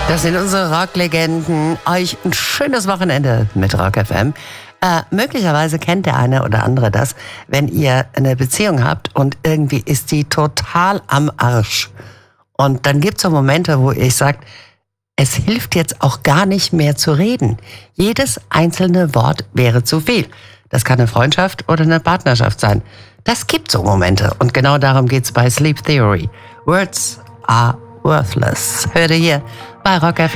Das sind unsere Rocklegenden. Euch ein schönes Wochenende mit Rock FM. Möglicherweise kennt der eine oder andere das, wenn ihr eine Beziehung habt und irgendwie ist die total am Arsch. Und dann gibt's so Momente, wo ihr sagt, es hilft jetzt auch gar nicht mehr zu reden. Jedes einzelne Wort wäre zu viel. Das kann eine Freundschaft oder eine Partnerschaft sein. Das gibt so Momente. Und genau darum geht's bei Sleep Theory. Words are worthless. Hört ihr hier bei Rock FM.